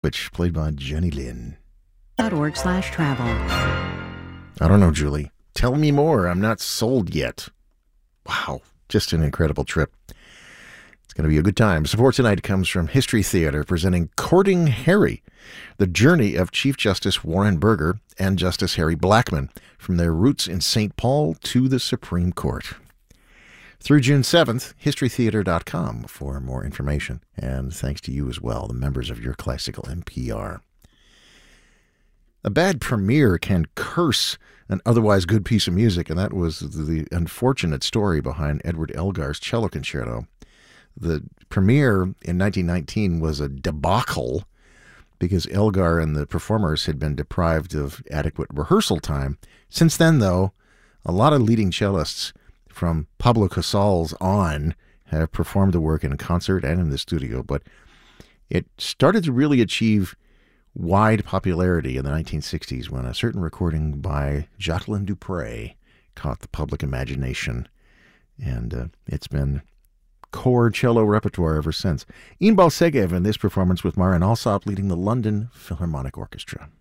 which played by Jenny Lynn. .org/travel. I don't know, Julie. Tell me more. I'm not sold yet. Wow, just an incredible trip. It's going to be a good time. Support tonight comes from History Theater, presenting Courting Harry, the journey of Chief Justice Warren Burger and Justice Harry Blackmun, from their roots in St. Paul to the Supreme Court. Through June 7th, historytheater.com for more information. And thanks to you as well, the members of your classical NPR. A bad premiere can curse an otherwise good piece of music, and that was the unfortunate story behind Edward Elgar's cello concerto. The premiere in 1919 was a debacle because Elgar and the performers had been deprived of adequate rehearsal time. Since then, though, a lot of leading cellists from Pablo Casals on have performed the work in concert and in the studio, but it started to really achieve wide popularity in the 1960s when a certain recording by Jacqueline Dupre caught the public imagination, and it's been core cello repertoire ever since. Inbal Segev in this performance with Marin Alsop leading the London Philharmonic Orchestra.